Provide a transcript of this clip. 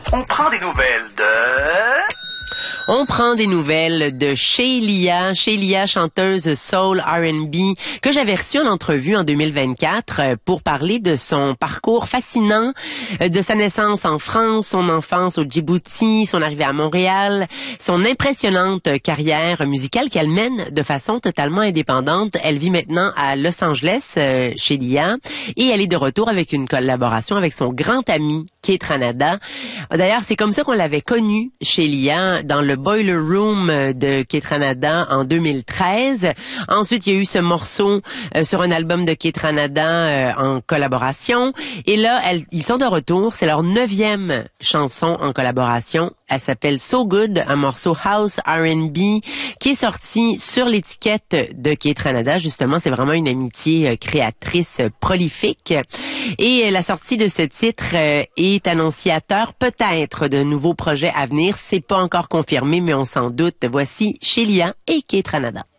On prend des nouvelles de... On prend des nouvelles de Shelia, chanteuse soul R&B, que j'avais reçue en entrevue en 2024 pour parler de son parcours fascinant, de sa naissance en France, son enfance au Djibouti, son arrivée à Montréal, son impressionnante carrière musicale qu'elle mène de façon totalement indépendante. Elle vit maintenant à Los Angeles, Shelia, et elle est de retour avec une collaboration avec son grand ami Kaytranada. D'ailleurs, c'est comme ça qu'on l'avait connue, Shelia, dans le Boiler Room de Kaytranada en 2013. Ensuite, il y a eu ce morceau sur un album de Kaytranada en collaboration. Et là, ils sont de retour. C'est leur 9e chanson en collaboration. Elle s'appelle So Good, un morceau house R&B qui est sorti sur l'étiquette de Kaytranada. Justement, c'est vraiment une amitié créatrice prolifique. Et la sortie de ce titre est annonciateur peut-être de nouveaux projets à venir. C'est pas encore confirmé, mais on s'en doute. Voici Shelia et Kaytranada.